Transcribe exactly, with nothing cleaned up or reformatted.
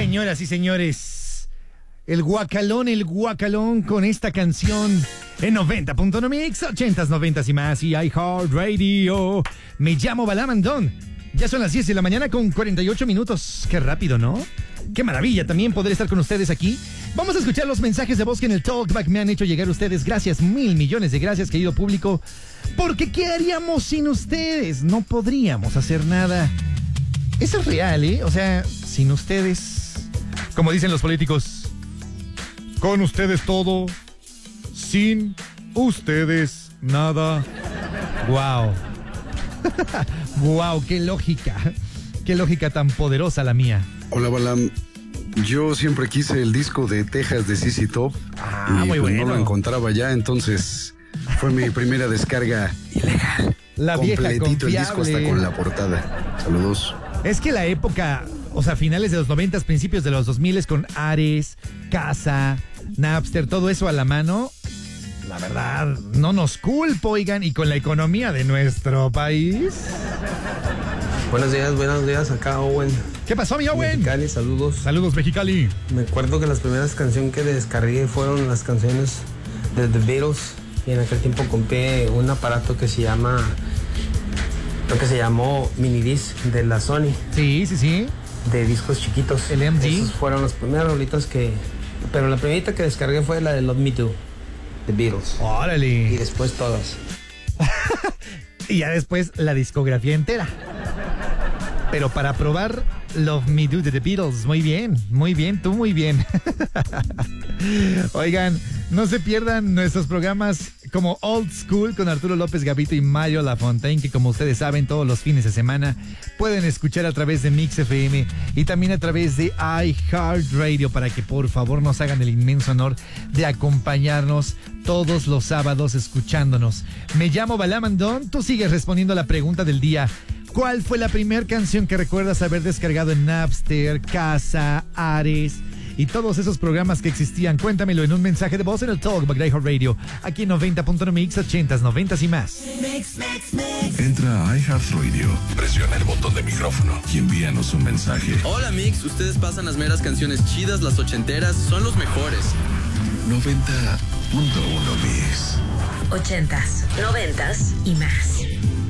Señoras y señores, el guacalón, el guacalón con esta canción en noventa punto nueve Mix, ochentas, noventas y más, y iHeartRadio. Me llamo Balamandón. Ya son las diez de la mañana con cuarenta y ocho minutos. Qué rápido, ¿no? Qué maravilla también poder estar con ustedes aquí. Vamos a escuchar los mensajes de voz que en el Talkback me han hecho llegar ustedes. Gracias, mil millones de gracias, querido público. Porque ¿qué haríamos sin ustedes? No podríamos hacer nada. Eso es real, ¿eh? O sea, sin ustedes, como dicen los políticos, con ustedes todo, sin ustedes nada. Wow. Wow, qué lógica. Qué lógica tan poderosa la mía. Hola, Balam. Yo siempre quise el disco de Texas de C C Top. Ah, y muy pues bueno. no lo encontraba ya, entonces fue mi primera descarga ilegal. La vieja completito el disco hasta confiable. con la portada. Saludos. Es que la época, o sea, finales de los noventas, principios de los dos miles, con Ares, Casa, Napster, todo eso a la mano, la verdad, no nos culpo, oigan, y con la economía de nuestro país. Buenos días, buenos días, acá Owen. ¿Qué pasó, mi Owen? Mexicali, saludos. Saludos, Mexicali. Me acuerdo que las primeras canciones que descargué fueron las canciones de The Beatles. Y en aquel tiempo compré un aparato que se llama, lo que se llamó Minidisc de la Sony, Sí, sí, sí. de discos chiquitos. El M D. Esos fueron los primeros rolitos que... Pero la primerita que descargué fue la de Love Me Do, The Beatles. Y Órale. después todas. Y ya después la discografía entera. Pero para probar Love Me Do de The Beatles, muy bien, muy bien, tú muy bien. Oigan, no se pierdan nuestros programas como Old School con Arturo López Gavito y Mario Lafontaine, que como ustedes saben, todos los fines de semana pueden escuchar a través de Mix F M y también a través de iHeartRadio, para que por favor nos hagan el inmenso honor de acompañarnos todos los sábados escuchándonos. Me llamo Balamandón, tú sigues respondiendo a la pregunta del día. ¿Cuál fue la primera canción que recuerdas haber descargado en Napster, Casa, Ares y todos esos programas que existían? Cuéntamelo en un mensaje de voz en el Talkback de iHeartRadio, aquí en noventa punto nueve Mix, ochentas, noventas y más. Mix, mix, mix. Entra a iHeartRadio, presiona el botón de micrófono y envíanos un mensaje. Hola Mix, ustedes pasan las meras canciones chidas, las ochenteras, son los mejores. noventa punto uno Mix. Ochentas, noventas y más.